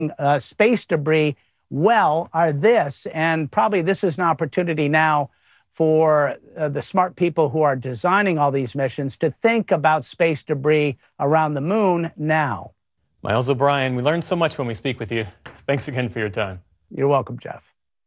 space debris well are this, and probably this is an opportunity now for the smart people who are designing all these missions to think about space debris around the moon now. Miles O'Brien, we learned so much when we speak with you. Thanks again for your time. You're welcome, Jeff.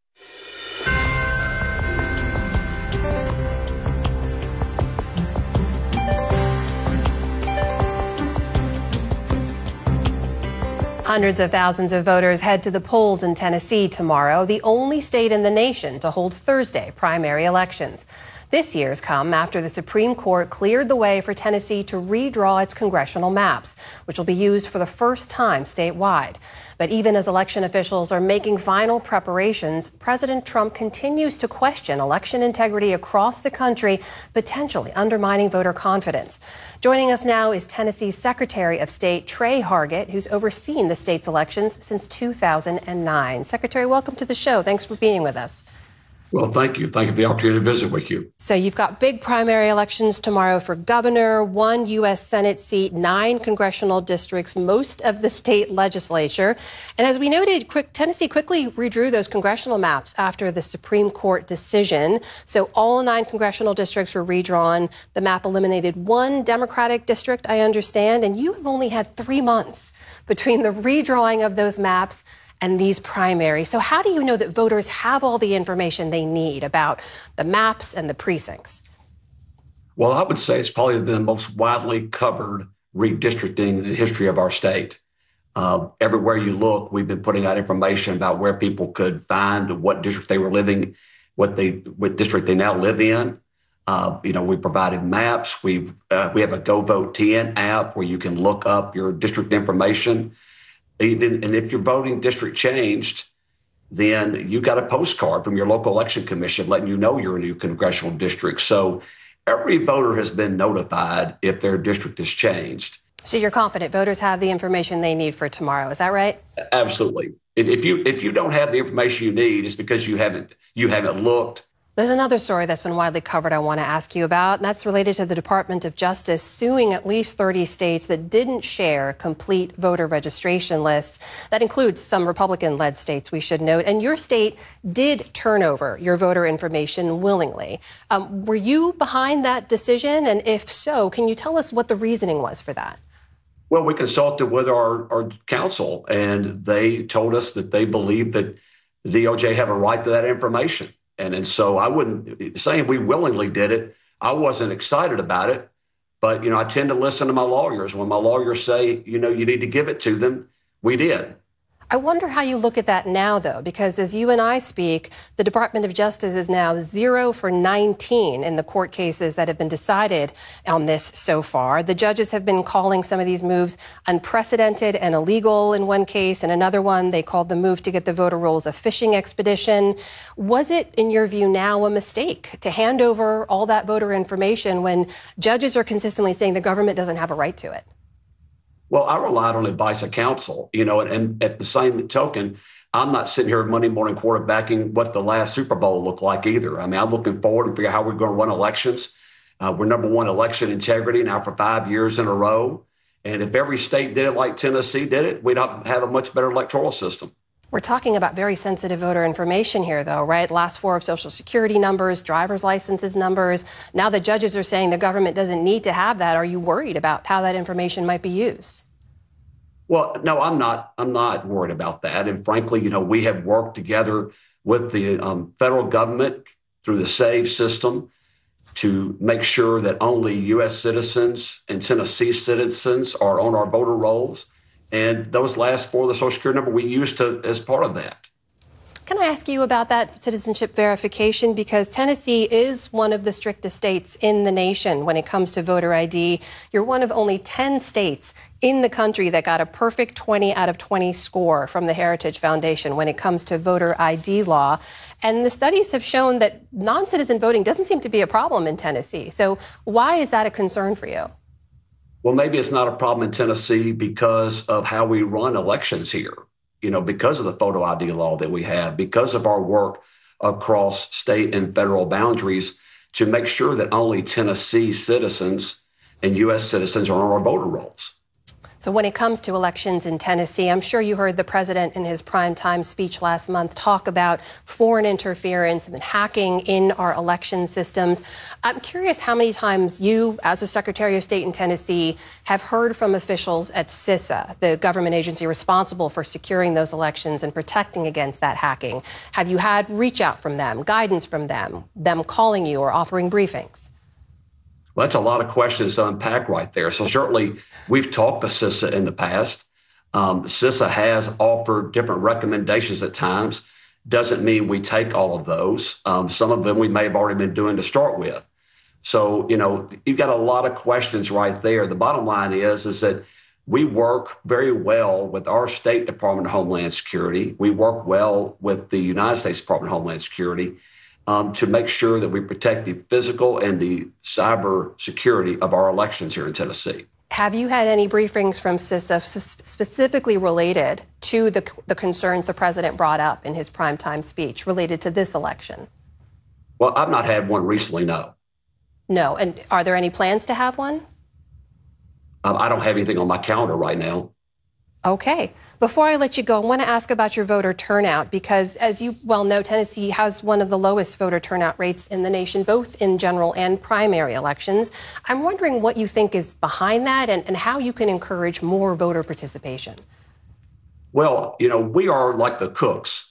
Hundreds of thousands of voters head to the polls in Tennessee tomorrow, the only state in the nation to hold Thursday primary elections. This year's come after the Supreme Court cleared the way for Tennessee to redraw its congressional maps, which will be used for the first time statewide. But even as election officials are making final preparations, President Trump continues to question election integrity across the country, potentially undermining voter confidence. Joining us now is Tennessee's Secretary of State, Tre Hargett, who's overseen the state's elections since 2009. Secretary, welcome to the show. Thanks for being with us. Well, thank you. Thank you for the opportunity to visit with you. So you've got big primary elections tomorrow for governor, 1 U.S. Senate seat, 9 congressional districts, most of the state legislature. And as we noted, Tennessee quickly redrew those congressional maps after the Supreme Court decision. So all 9 congressional districts were redrawn. The map eliminated 1 Democratic district, I understand. And you have only had 3 months between the redrawing of those maps and these primaries. So how do you know that voters have all the information they need about the maps and the precincts? Well, I would say it's probably been the most widely covered redistricting in the history of our state. Everywhere you look, we've been putting out information about where people could find what district they were living, what district they now live in. We provided maps. We have a Go Vote 10 app where you can look up your district information. And if your voting district changed, then you got a postcard from your local election commission letting you know you're in a new congressional district. So every voter has been notified if their district has changed. So you're confident voters have the information they need for tomorrow. Is that right? Absolutely. If you don't have the information you need, it's because you haven't looked. There's another story that's been widely covered I want to ask you about, and that's related to the Department of Justice suing at least 30 states that didn't share complete voter registration lists. That includes some Republican-led states, we should note. And your state did turn over your voter information willingly. Were you behind that decision? And if so, can you tell us what the reasoning was for that? Well, we consulted with our counsel, and they told us that they believe that the DOJ have a right to that information. And so I wouldn't say we willingly did it. I wasn't excited about it, but, I tend to listen to my lawyers. When my lawyers say, you need to give it to them, we did. I wonder how you look at that now, though, because as you and I speak, the Department of Justice is now 0 for 19 in the court cases that have been decided on this so far. The judges have been calling some of these moves unprecedented and illegal in one case. In another one, they called the move to get the voter rolls a fishing expedition. Was it, in your view, now a mistake to hand over all that voter information when judges are consistently saying the government doesn't have a right to it? Well, I relied on advice of counsel, and at the same token, I'm not sitting here Monday morning quarterbacking what the last Super Bowl looked like either. I mean, I'm looking forward and figure out how we're going to run elections. We're number one election integrity now for 5 years in a row. And if every state did it like Tennessee did it, we'd have a much better electoral system. We're talking about very sensitive voter information here, though, right? Last 4 of Social Security numbers, driver's licenses numbers. Now the judges are saying the government doesn't need to have that. Are you worried about how that information might be used? Well, no, I'm not worried about that. And frankly, we have worked together with the federal government through the SAVE system to make sure that only U.S. citizens and Tennessee citizens are on our voter rolls. And those last 4 of the Social Security number we used as part of that. Can I ask you about that citizenship verification? Because Tennessee is one of the strictest states in the nation when it comes to voter ID. You're one of only 10 states in the country that got a perfect 20 out of 20 score from the Heritage Foundation when it comes to voter ID law. And the studies have shown that non-citizen voting doesn't seem to be a problem in Tennessee. So why is that a concern for you? Well, maybe it's not a problem in Tennessee because of how we run elections here. Because of the photo ID law that we have, because of our work across state and federal boundaries to make sure that only Tennessee citizens and U.S. citizens are on our voter rolls. So when it comes to elections in Tennessee, I'm sure you heard the president in his primetime speech last month talk about foreign interference and hacking in our election systems. I'm curious how many times you, as a Secretary of State in Tennessee, have heard from officials at CISA, the government agency responsible for securing those elections and protecting against that hacking. Have you had reach out from them, guidance from them calling you or offering briefings? Well, that's a lot of questions to unpack right there. So certainly we've talked to CISA in the past. CISA has offered different recommendations at times. Doesn't mean we take all of those. Some of them we may have already been doing to start with. So, you've got a lot of questions right there. The bottom line is that we work very well with our State Department of Homeland Security. We work well with the United States Department of Homeland Security to make sure that we protect the physical and the cyber security of our elections here in Tennessee. Have you had any briefings from CISA specifically related to the concerns the president brought up in his primetime speech related to this election? Well, I've not had one recently, no. No. And are there any plans to have one? I don't have anything on my calendar right now. Okay. Before I let you go, I want to ask about your voter turnout because, as you well know, Tennessee has one of the lowest voter turnout rates in the nation, both in general and primary elections. I'm wondering what you think is behind that and how you can encourage more voter participation. Well, we are like the cooks.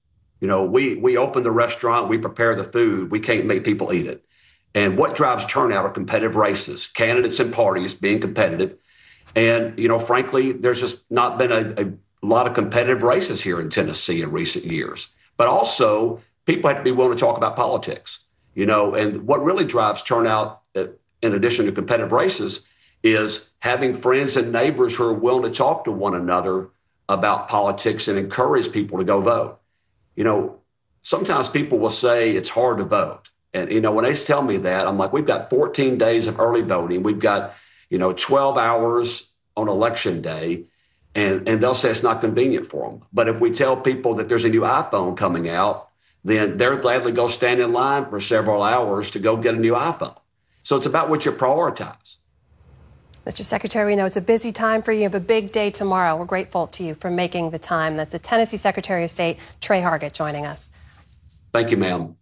We open the restaurant, we prepare the food, we can't make people eat it. And what drives turnout are competitive races, candidates and parties being competitive. And, frankly, there's just not been a lot of competitive races here in Tennessee in recent years. But also, people have to be willing to talk about politics, and what really drives turnout, in addition to competitive races, is having friends and neighbors who are willing to talk to one another about politics and encourage people to go vote. Sometimes people will say it's hard to vote. And, when they tell me that, I'm like, we've got 14 days of early voting. We've got 12 hours on election day, and they'll say it's not convenient for them. But if we tell people that there's a new iPhone coming out, then they'll gladly go stand in line for several hours to go get a new iPhone. So it's about what you prioritize. Mr. Secretary, we know it's a busy time for you. You have a big day tomorrow. We're grateful to you for making the time. That's the Tennessee Secretary of State, Tre Hargett, joining us. Thank you, ma'am.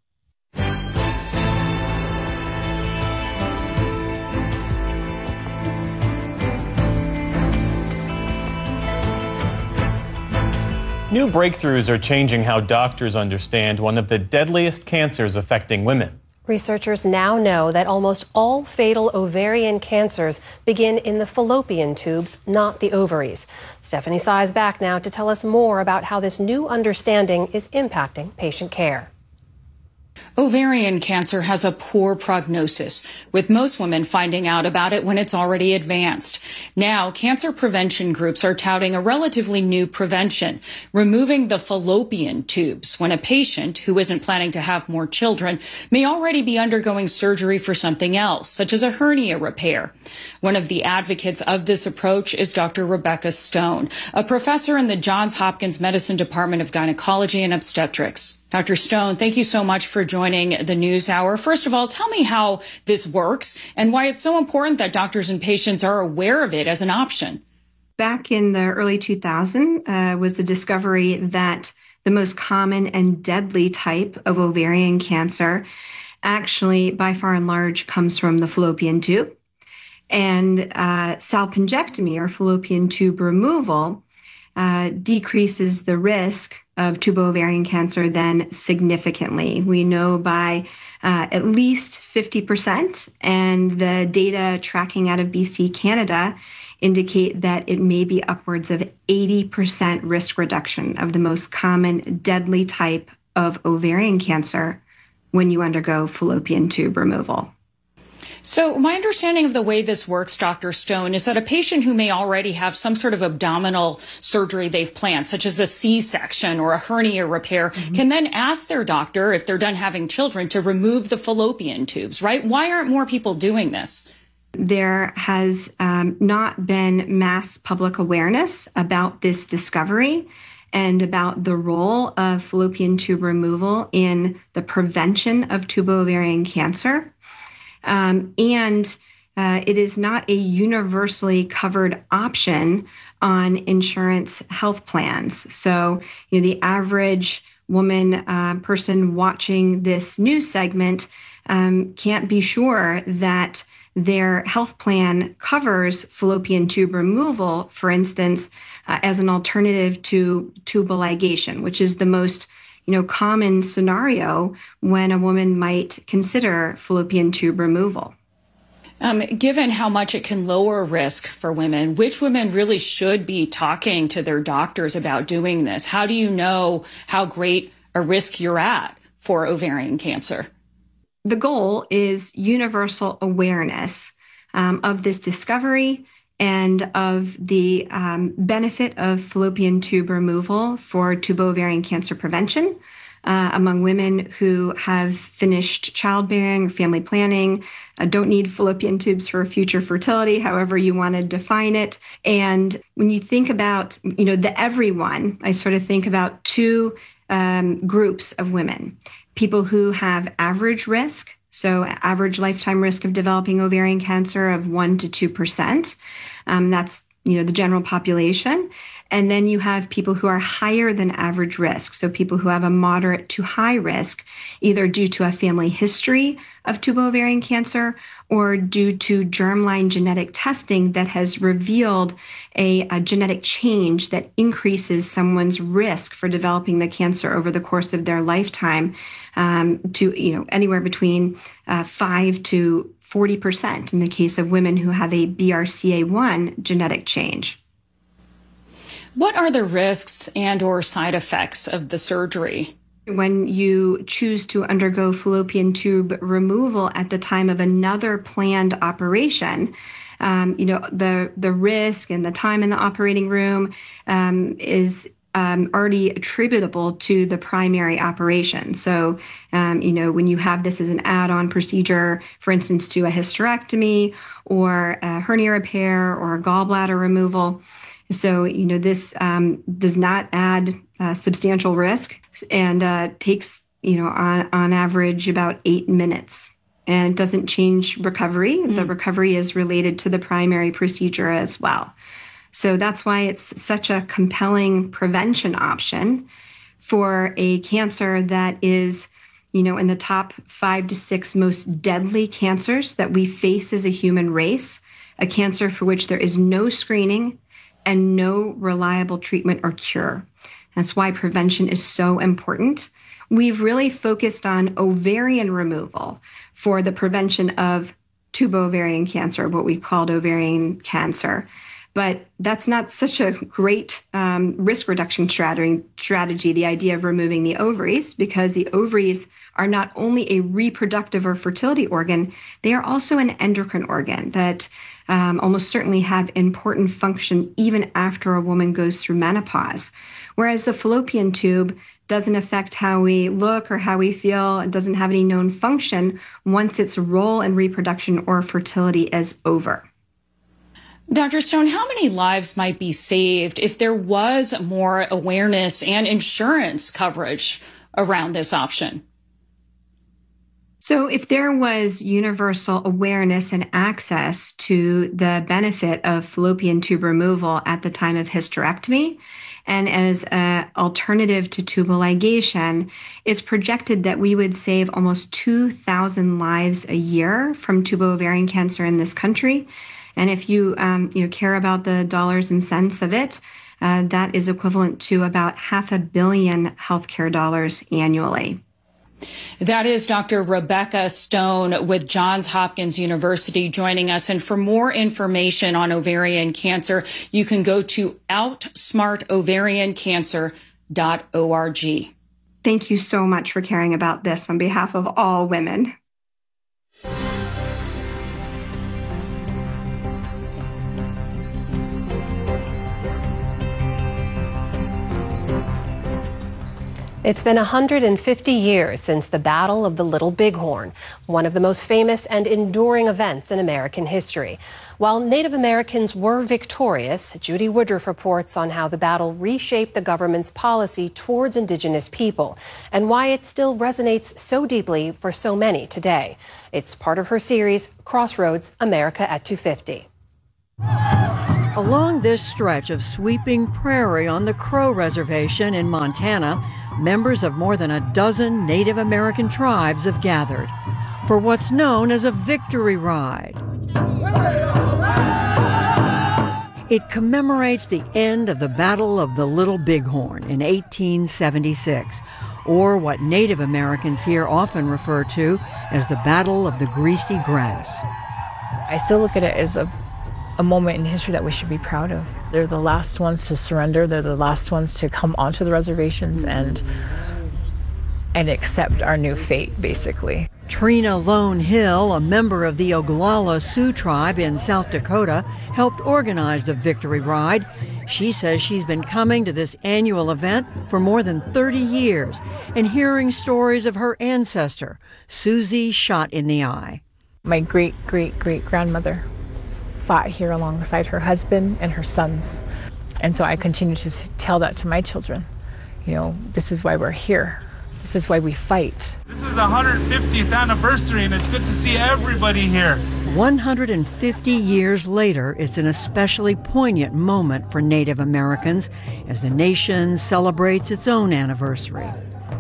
New breakthroughs are changing how doctors understand one of the deadliest cancers affecting women. Researchers now know that almost all fatal ovarian cancers begin in the fallopian tubes, not the ovaries. Stephanie Sy is back now to tell us more about how this new understanding is impacting patient care. Ovarian cancer has a poor prognosis, with most women finding out about it when it's already advanced. Now, cancer prevention groups are touting a relatively new prevention, removing the fallopian tubes when a patient who isn't planning to have more children may already be undergoing surgery for something else, such as a hernia repair. One of the advocates of this approach is Dr. Rebecca Stone, a professor in the Johns Hopkins Medicine Department of Gynecology and Obstetrics. Dr. Stone, thank you so much for joining the NewsHour. First of all, tell me how this works and why it's so important that doctors and patients are aware of it as an option. Back in the early 2000s was the discovery that the most common and deadly type of ovarian cancer actually, by far and large, comes from the fallopian tube. And salpingectomy, or fallopian tube removal, decreases the risk of tubo-ovarian cancer then significantly. We know by at least 50%, and the data tracking out of BC, Canada, indicate that it may be upwards of 80% risk reduction of the most common deadly type of ovarian cancer when you undergo fallopian tube removal. So my understanding of the way this works, Dr. Stone, is that a patient who may already have some sort of abdominal surgery they've planned, such as a C-section or a hernia repair, can then ask their doctor, if they're done having children, to remove the fallopian tubes, right? Why aren't more people doing this? There has not been mass public awareness about this discovery and about the role of fallopian tube removal in the prevention of tubo-ovarian cancer. And it is not a universally covered option on insurance health plans. So, the average woman, person watching this news segment can't be sure that their health plan covers fallopian tube removal, for instance, as an alternative to tubal ligation, which is the most common scenario when a woman might consider fallopian tube removal. Given how much it can lower risk for women, which women really should be talking to their doctors about doing this? How do you know how great a risk you're at for ovarian cancer? The goal is universal awareness of this discovery and of the benefit of fallopian tube removal for tubo-ovarian cancer prevention among women who have finished childbearing or family planning, don't need fallopian tubes for future fertility, however you want to define it. And when you think about, the everyone, I sort of think about two groups of women: people who have average risk, so average lifetime risk of developing ovarian cancer of 1% to 2%. That's the general population. And then you have people who are higher than average risk, so people who have a moderate to high risk, either due to a family history of tubo-ovarian cancer or due to germline genetic testing that has revealed a genetic change that increases someone's risk for developing the cancer over the course of their lifetime to anywhere between 5 to 40% in the case of women who have a BRCA1 genetic change. What are the risks and or side effects of the surgery? When you choose to undergo fallopian tube removal at the time of another planned operation, the risk and the time in the operating room is already attributable to the primary operation. So, when you have this as an add-on procedure, for instance, to a hysterectomy or a hernia repair or a gallbladder removal, so, this does not add substantial risk and takes, on average about 8 minutes. And it doesn't change recovery. The recovery is related to the primary procedure as well. So that's why it's such a compelling prevention option for a cancer that is, in the top 5 to 6 most deadly cancers that we face as a human race, a cancer for which there is no screening and no reliable treatment or cure. That's why prevention is so important. We've really focused on ovarian removal for the prevention of tubo-ovarian cancer, what we called ovarian cancer. But that's not such a great risk reduction strategy, the idea of removing the ovaries, because the ovaries are not only a reproductive or fertility organ, they are also an endocrine organ that almost certainly have important function even after a woman goes through menopause. Whereas the fallopian tube doesn't affect how we look or how we feel. It doesn't have any known function once its role in reproduction or fertility is over. Dr. Stone, how many lives might be saved if there was more awareness and insurance coverage around this option? So if there was universal awareness and access to the benefit of fallopian tube removal at the time of hysterectomy, and as an alternative to tubal ligation, it's projected that we would save almost 2,000 lives a year from tubo-ovarian cancer in this country. And if you care about the dollars and cents of it, that is equivalent to about $500 million healthcare dollars annually. That is Dr. Rebecca Stone with Johns Hopkins University joining us. And for more information on ovarian cancer, you can go to outsmartovariancancer.org. Thank you so much for caring about this on behalf of all women. It's been 150 years since the Battle of the Little Bighorn, one of the most famous and enduring events in American history. While Native Americans were victorious, Judy Woodruff reports on how the battle reshaped the government's policy towards Indigenous people and why it still resonates so deeply for so many today. It's part of her series, Crossroads, America at 250. Along this stretch of sweeping prairie on the Crow Reservation in Montana, members of more than a dozen Native American tribes have gathered for what's known as a victory ride. It commemorates the end of the Battle of the Little Bighorn in 1876, or what Native Americans here often refer to as the Battle of the Greasy Grass. I still look at it as a moment in history that we should be proud of. They're the last ones to surrender. They're the last ones to come onto the reservations and accept our new fate, basically. Trina Lone Hill, a member of the Oglala Sioux tribe in South Dakota, helped organize the Victory Ride. She says she's been coming to this annual event for more than 30 years and hearing stories of her ancestor, Susie Shot in the Eye. My great-great-great-grandmother fought here alongside her husband and her sons. And so I continue to tell that to my children. You know, this is why we're here. This is why we fight. This is the 150th anniversary, and it's good to see everybody here. 150 years later, it's an especially poignant moment for Native Americans as the nation celebrates its own anniversary.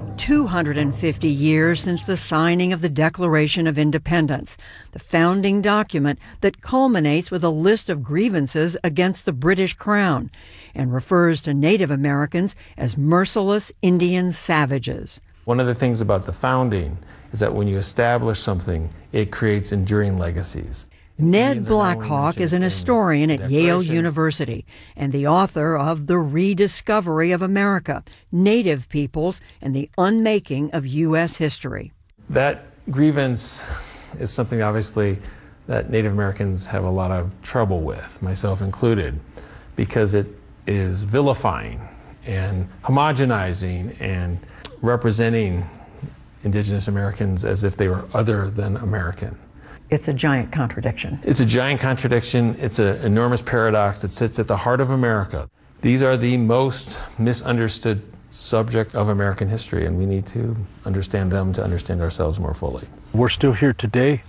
250 years since the signing of the Declaration of Independence, the founding document that culminates with a list of grievances against the British Crown and refers to Native Americans as merciless Indian savages. One of the things about the founding is that when you establish something, it creates enduring legacies. Ned Blackhawk is an historian at Yale University and the author of The Rediscovery of America, Native Peoples and the Unmaking of U.S. History. That grievance is something, obviously, that Native Americans have a lot of trouble with, myself included, because it is vilifying and homogenizing and representing Indigenous Americans as if they were other than American. It's a giant contradiction. It's a giant contradiction. It's an enormous paradox that sits at the heart of America. These are the most misunderstood subject of American history, and we need to understand them to understand ourselves more fully. We're still here today.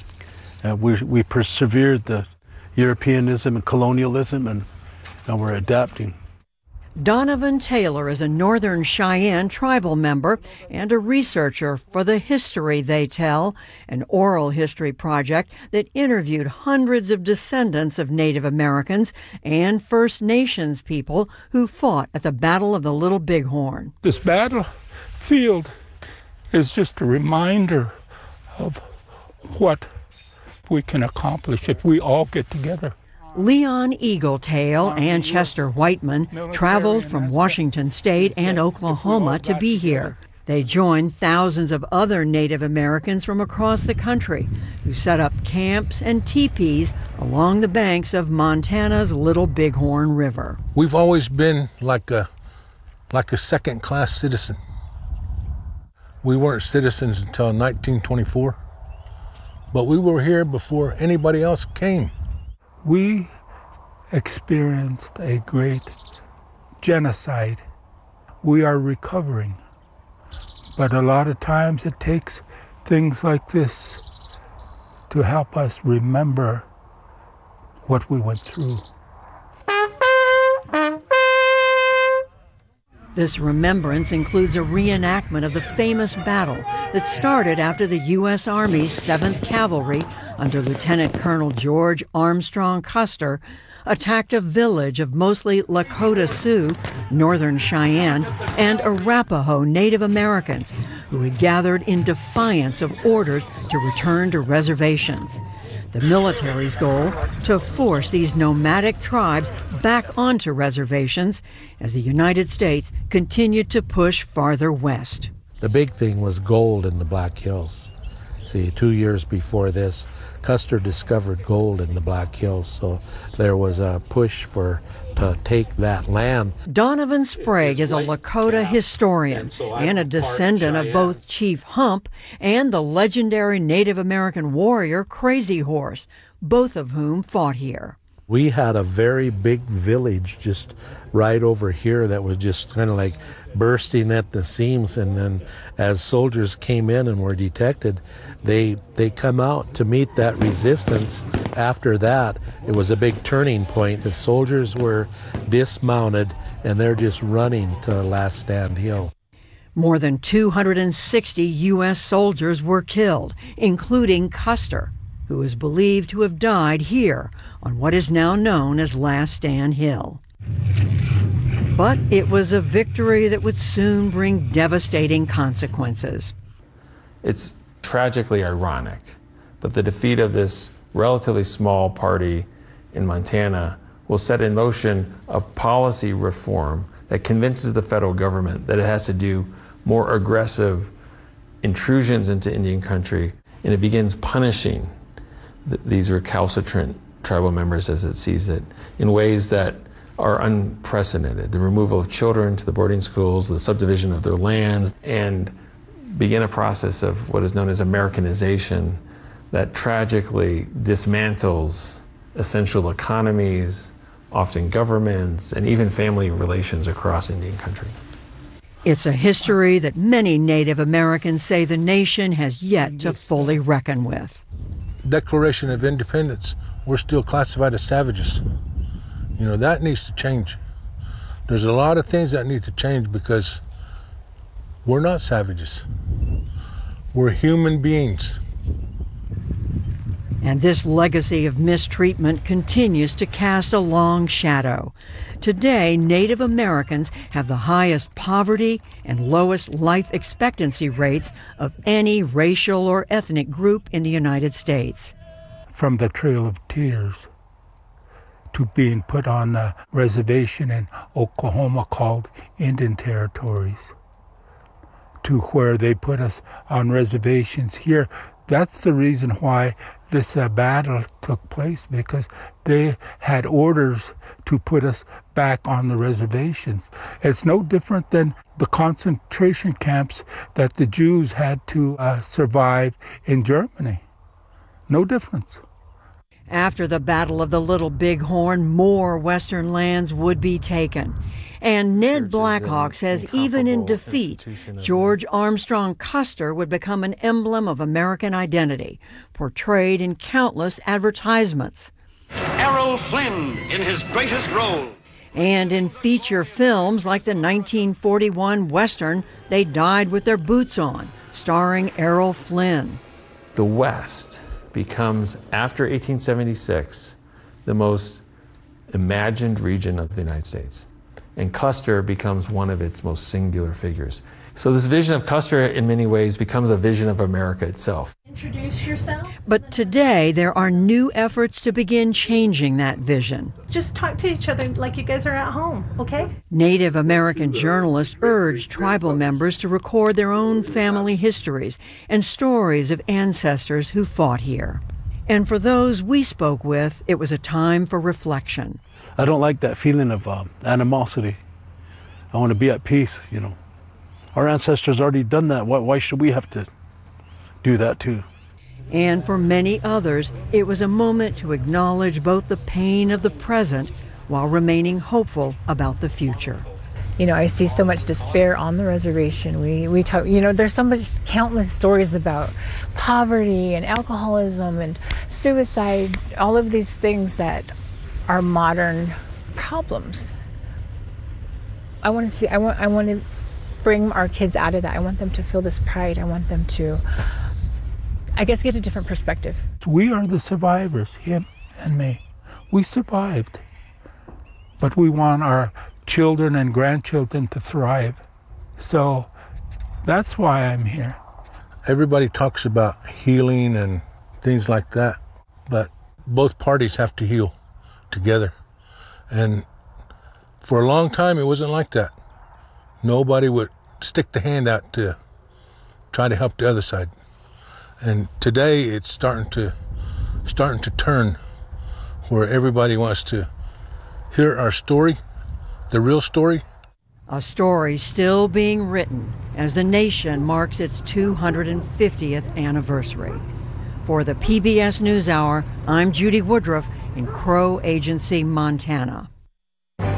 We persevered the Europeanism and colonialism, and we're adapting. Donovan Taylor is a Northern Cheyenne tribal member and a researcher for The History They Tell, an oral history project that interviewed hundreds of descendants of Native Americans and First Nations people who fought at the Battle of the Little Bighorn. This battlefield is just a reminder of what we can accomplish if we all get together. Leon Eagletail and Chester Whiteman traveled from Washington State and Oklahoma to be here. They joined thousands of other Native Americans from across the country who set up camps and teepees along the banks of Montana's Little Bighorn River. We've always been like a second-class citizen. We weren't citizens until 1924, but we were here before anybody else came. We experienced a great genocide. We are recovering. But a lot of times it takes things like this to help us remember what we went through. This remembrance includes a reenactment of the famous battle that started after the U.S. Army's 7th Cavalry under Lieutenant Colonel George Armstrong Custer attacked a village of mostly Lakota Sioux, Northern Cheyenne, and Arapaho Native Americans who had gathered in defiance of orders to return to reservations. The military's goal, to force these nomadic tribes back onto reservations as the United States continued to push farther west. The big thing was gold in the Black Hills. See, 2 years before this, Custer discovered gold in the Black Hills, so there was a push to take that land. Donovan Sprague is a Lakota historian and a descendant of both Chief Hump and the legendary Native American warrior Crazy Horse, both of whom fought here. We had a very big village just right over here that was just kind of like bursting at the seams, and then as soldiers came in and were detected, they come out to meet that resistance. After that, it was a big turning point. The soldiers were dismounted and they're just running to Last Stand Hill. More than 260 U.S. soldiers were killed, including Custer, who is believed to have died here on what is now known as Last Stand Hill. But it was a victory that would soon bring devastating consequences. It's tragically ironic, but the defeat of this relatively small party in Montana will set in motion a policy reform that convinces the federal government that it has to do more aggressive intrusions into Indian country, and it begins punishing these recalcitrant tribal members, as it sees it, in ways that are unprecedented. The removal of children to the boarding schools, the subdivision of their lands, and begin a process of what is known as Americanization that tragically dismantles essential economies, often governments, and even family relations across Indian country. It's a history that many Native Americans say the nation has yet to fully reckon with. Declaration of Independence, we're still classified as savages. You know, that needs to change. There's a lot of things that need to change because we're not savages. We're human beings. And this legacy of mistreatment continues to cast a long shadow. Today, Native Americans have the highest poverty and lowest life expectancy rates of any racial or ethnic group in the United States. From the Trail of Tears to being put on a reservation in Oklahoma called Indian Territories, to where they put us on reservations here. That's the reason why this battle took place, because they had orders to put us back on the reservations. It's no different than the concentration camps that the Jews had to survive in Germany. No difference. After the Battle of the Little Bighorn, more Western lands would be taken. And Ned Blackhawk says even in defeat, George Armstrong Custer would become an emblem of American identity, portrayed in countless advertisements. Errol Flynn in his greatest role. And in feature films like the 1941 Western, They Died with Their Boots On, starring Errol Flynn. The West becomes, after 1876, the most imagined region of the United States. And Custer becomes one of its most singular figures. So this vision of Custer, in many ways, becomes a vision of America itself. Introduce yourself. But today, there are new efforts to begin changing that vision. Just talk to each other like you guys are at home, okay? Native American journalists urged tribal members to record their own family histories and stories of ancestors who fought here. And for those we spoke with, it was a time for reflection. I don't like that feeling of animosity. I want to be at peace, you know. Our ancestors already done that. Why should we have to do that too? And for many others, it was a moment to acknowledge both the pain of the present while remaining hopeful about the future. You know, I see so much despair on the reservation. We talk, you know, there's so much, countless stories about poverty and alcoholism and suicide, all of these things that are modern problems. I want to bring our kids out of that. I want them to feel this pride. I want them to, I guess, get a different perspective. We are the survivors, him and me. We survived. But we want our children and grandchildren to thrive. So that's why I'm here. Everybody talks about healing and things like that, but both parties have to heal together. And for a long time, it wasn't like that. Nobody would stick the hand out to try to help the other side. And today it's starting to turn where everybody wants to hear our story, the real story. A story still being written as the nation marks its 250th anniversary. For the PBS NewsHour, I'm Judy Woodruff in Crow Agency, Montana.